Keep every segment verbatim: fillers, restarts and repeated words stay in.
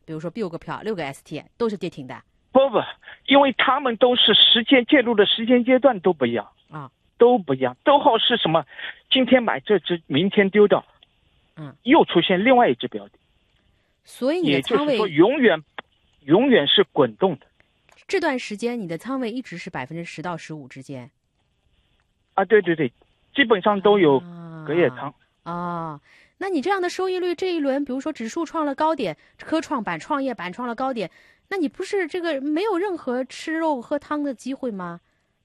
比如说六个票、六个 S T 都是跌停的。 不不，因为他们都是时间介入的时间阶段都不一样啊， 都不一样，都好是什么？今天买这只，明天丢掉， 嗯， 又出现另外一只标的， 所以你的仓位也就是说永远永远是滚动的。 这段时间你的仓位一直是百分之十到十五之间。 啊，对对对，基本上都有隔夜仓。 啊，哦，那你这样的收益率，这一轮比如说指数创了高点，科创板、创业板创了高点，那你不是这个没有任何吃肉喝汤的机会吗？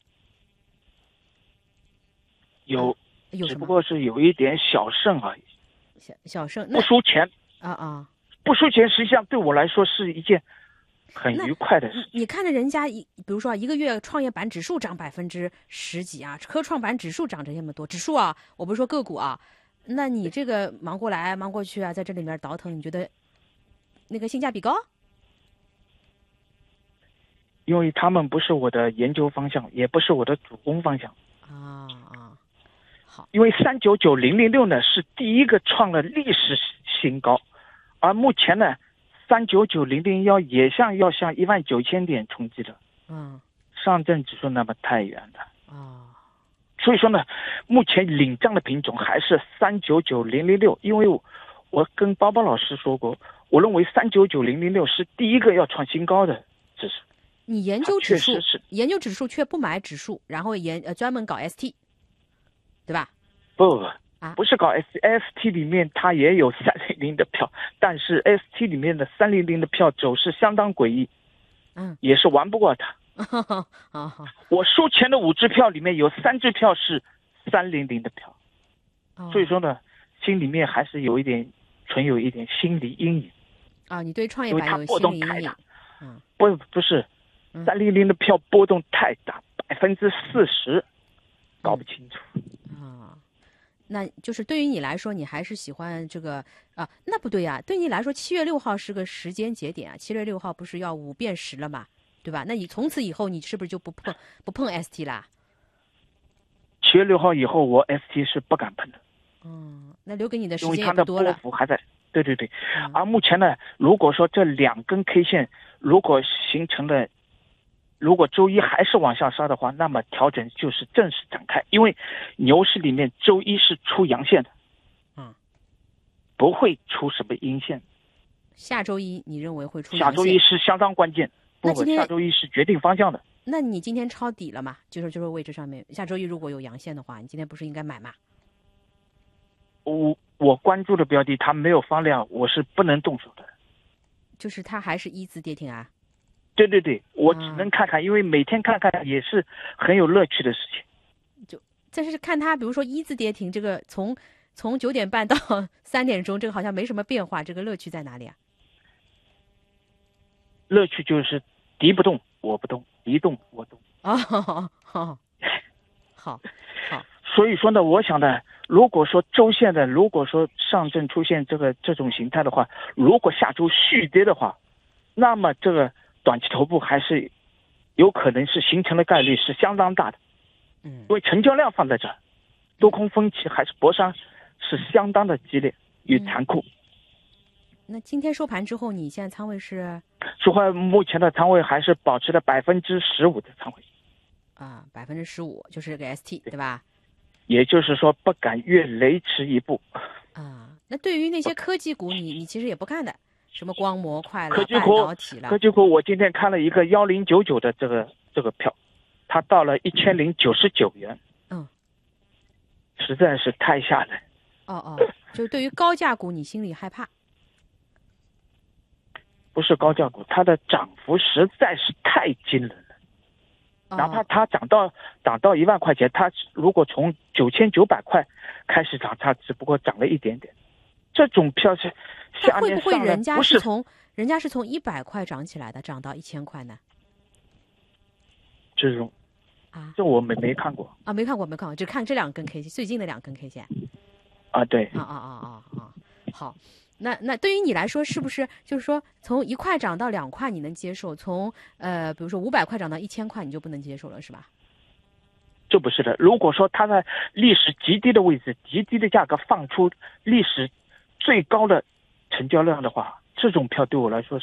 有， 啊、有只不过是有一点小胜而已。 小小胜不输钱啊啊， 不输钱，实际上对我来说是一件很愉快的事情。 你, 你看着人家一，比如说一个月创业板指数涨百分之十几啊，科创板指数涨这么多，指数啊，我不是说个股啊，那你这个忙过来忙过去啊，在这里面倒腾，你觉得那个性价比高？ 因为他们不是我的研究方向，也不是我的主攻方向。 啊啊，好。 因为三九九零零六呢是第一个创了历史新高，而目前呢，三九九零零幺也像要向一万九千点冲击了。 嗯， 上证指数那么太远了。 啊， 所以说呢，目前领涨的品种还是三九九零零六，因为我我跟包包老师说过，我认为三九九零零六是第一个要创新高的指数。 你研究指数， 是研究指数却不买指数，然后研呃专门搞 S T， 对吧？ 不不不， 啊， 不是搞 S S T 里面它也有三零零的票，但是 S T 里面的三零零的票走势相当诡异， 嗯， 也是玩不过它。 啊， 我输钱的五支票里面有三支票是三零零的票， 哦， 所以说呢，心里面还是有一点存有一点心理阴影。 啊，你对创业板有波心理阴影？ 嗯，不不是。三零零的票波动太大，百分之四十，搞不清楚。 啊，那就是对于你来说，你还是喜欢这个啊？那不对呀、啊，对你来说，七月六号是个时间节点啊。七月六号不是要五变十了嘛，对吧？那你从此以后，你是不是就不碰不碰 S T 啦？ 七月六号以后，我 S T 是不敢碰的。 嗯，那留给你的时因为间也不多了。 它的波幅还在。对对对、 嗯。 而目前呢，如果说这两根 K 线如果形成了。如果周一还是往下杀的话，那么调整就是正式展开。因为牛市里面周一是出阳线的， 嗯， 不会出什么阴线。 下周一你认为会出阳线？ 下周一是相当关键， 那今天下周一是决定方向的。 那你今天抄底了吗？就是就是位置上面，下周一如果有阳线的话，你今天不是应该买吗？ 我我关注的标的它没有放量，我是不能动手的。 就是它还是一字跌停啊？ 对对对，我只能看看、嗯，因为每天看看也是很有乐趣的事情。 就但是看它，比如说一字跌停，这个从从九点半到三点钟，这个好像没什么变化，这个乐趣在哪里啊？ 乐趣就是敌不动我不动，敌动我动。 哦，好，好，好。 所以说呢，我想呢，如果说周线的，如果说上证出现这个这种形态的话，如果下周续跌的话，那么这个。短期头部还是有可能是形成的概率是相当大的， 嗯， 因为成交量放在这儿，多空分歧还是搏杀是相当的激烈与残酷。 嗯、那今天收盘之后，你现在仓位是？ 收盘目前的仓位还是保持了百分之十五的仓位， 啊，百分之十五就是这个 S T 对吧？ 也就是说不敢越雷池一步。 啊，那对于那些科技股，你你其实也不看的。什么光模块了、 科技半导体了？ 科技股，我今天看了一个幺零九九的这个这个票，它到了一千零九十九元， 嗯， 实在是太吓人。 哦哦，就对于高价股，你心里害怕？ 不是高价股，它的涨幅实在是太惊人了。 哦、 哪怕它涨到涨到一万块钱，它如果从九千九百块开始涨，它只不过涨了一点点。这种票是下面上来， 会不会人家是是从人家是从一百块涨起来的，涨到一千块呢？ 这种啊， 这我没没看过啊，没看过没看过，只看这两根 K 线，最近的两根 K 线。 啊，对， 啊啊啊啊啊，好，那那对于你来说，是不是就是说从一块涨到两块你能接受，从呃比如说五百块涨到一千块你就不能接受了，是吧？ 这不是的，如果说它在历史极低的位置、极低的价格放出历史最高的成交量的话，这种票对我来说